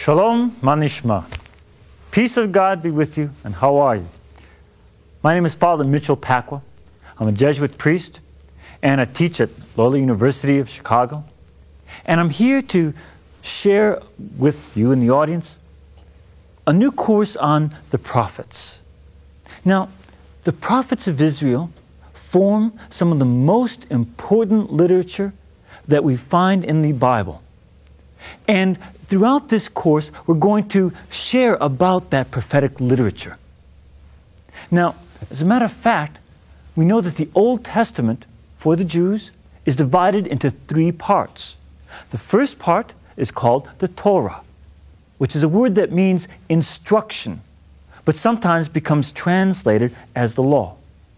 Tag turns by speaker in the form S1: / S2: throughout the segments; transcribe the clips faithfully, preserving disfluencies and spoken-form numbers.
S1: Shalom, Manishma. Peace of God be with you, and how are you? My name is Father Mitchell Pacwa. I'm a Jesuit priest, and I teach at Loyola University of Chicago. And I'm here to share with you in the audience a new course on the prophets. Now, the prophets of Israel form some of the most important literature that we find in the Bible. And throughout this course, we're going to share about that prophetic literature. Now, as a matter of fact, we know that the Old Testament for the Jews is divided into three parts. The first part is called the Torah, which is a word that means instruction, but sometimes becomes translated as the law.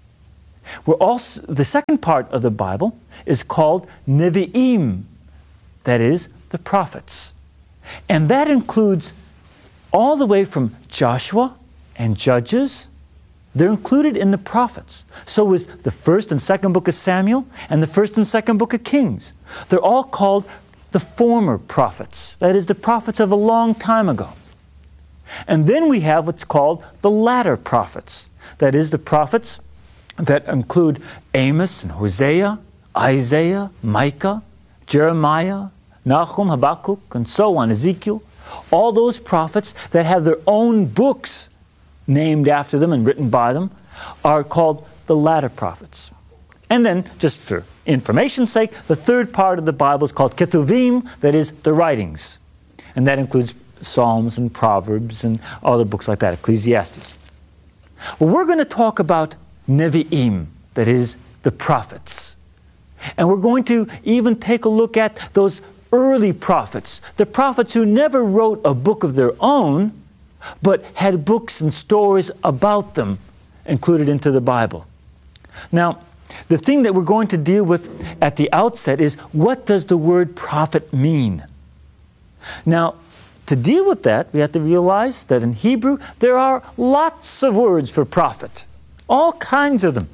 S1: We're also, the second part of the Bible is called Nevi'im, that is, the prophets. And that includes all the way from Joshua and Judges. They're included in the prophets. So is the first and second book of Samuel and the first and second book of Kings. They're all called the former prophets. That is, the prophets of a long time ago. And then we have what's called the latter prophets. That is, the prophets that include Amos and Hosea, Isaiah, Micah, Jeremiah, Nahum, Habakkuk, and so on, Ezekiel. All those prophets that have their own books named after them and written by them are called the latter prophets. And then, just for information's sake, the third part of the Bible is called Ketuvim, that is, the writings. And that includes Psalms and Proverbs and other books like that, Ecclesiastes. Well, we're going to talk about Nevi'im, that is, the prophets. And we're going to even take a look at those early prophets, the prophets who never wrote a book of their own, but had books and stories about them included into the Bible. Now, the thing that we're going to deal with at the outset is, what does the word prophet mean? Now, to deal with that, we have to realize that in Hebrew, there are lots of words for prophet, all kinds of them.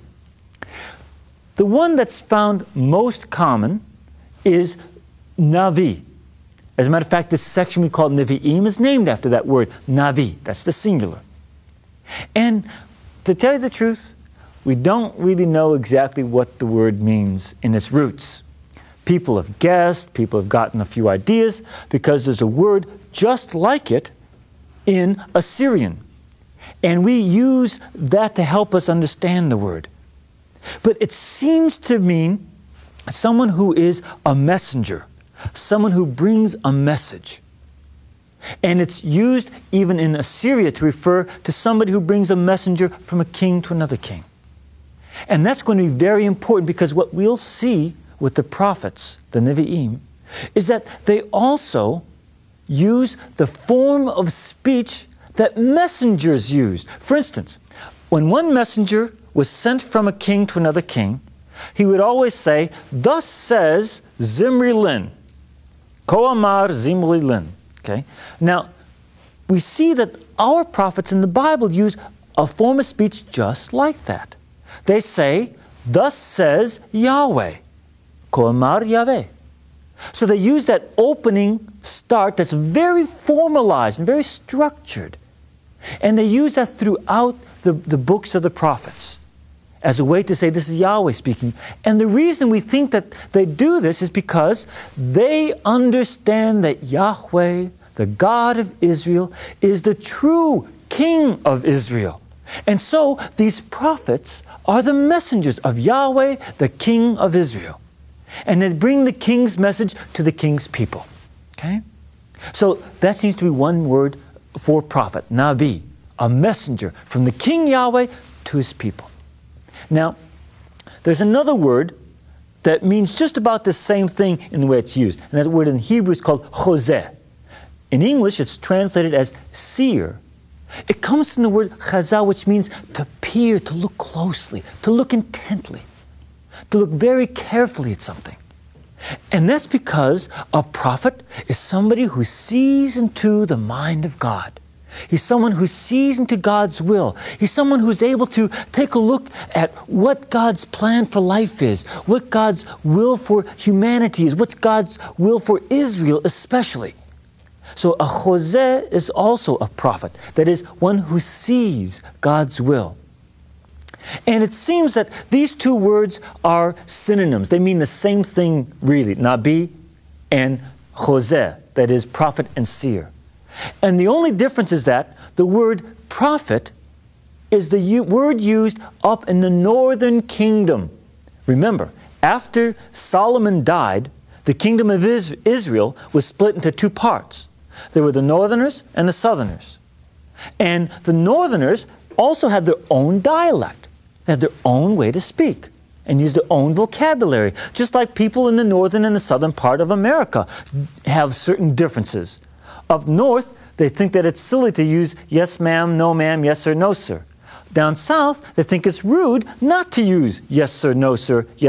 S1: The one that's found most common is Navi. As a matter of fact, this section we call Nevi'im is named after that word, Navi. That's the singular. And to tell you the truth, we don't really know exactly what the word means in its roots. People have guessed, people have gotten a few ideas, because there's a word just like it in Assyrian. And we use that to help us understand the word. But it seems to mean someone who is a messenger, someone who brings a message. And it's used even in Assyria to refer to somebody who brings a messenger from a king to another king. And that's going to be very important, because what we'll see with the prophets, the Nevi'im, is that they also use the form of speech that messengers used. For instance, when one messenger was sent from a king to another king, he would always say, "Thus says Zimri Lin." Ko amar Zimri Lin. Okay? Now, we see that our prophets in the Bible use a form of speech just like that. They say, "Thus says Yahweh." Ko amar Yahweh. So they use that opening start that's very formalized and very structured. And they use that throughout the, the books of the prophets as a way to say this is Yahweh speaking. And the reason we think that they do this is because they understand that Yahweh, the God of Israel, is the true King of Israel. And so these prophets are the messengers of Yahweh, the King of Israel. And they bring the king's message to the king's people. Okay? So that seems to be one word for prophet, Navi, a messenger from the King Yahweh to his people. Now, there's another word that means just about the same thing in the way it's used. And that word in Hebrew is called chozeh. In English, it's translated as seer. It comes from the word chazah, which means to peer, to look closely, to look intently, to look very carefully at something. And that's because a prophet is somebody who sees into the mind of God. He's someone who sees into God's will. He's someone who's able to take a look at what God's plan for life is, what God's will for humanity is, what's God's will for Israel especially. So a chozeh is also a prophet, that is, one who sees God's will. And it seems that these two words are synonyms. They mean the same thing, really, nabi and chozeh, that is, prophet and seer. And the only difference is that the word prophet is the u- word used up in the northern kingdom. Remember, after Solomon died, the kingdom of Is- Israel was split into two parts. There were the northerners and the southerners. And the northerners also had their own dialect. They had their own way to speak and use their own vocabulary, just like people in the northern and the southern part of America have certain differences. Up north, they think that it's silly to use yes ma'am, no ma'am, yes sir, no sir. Down south, they think it's rude not to use yes sir, no sir, yes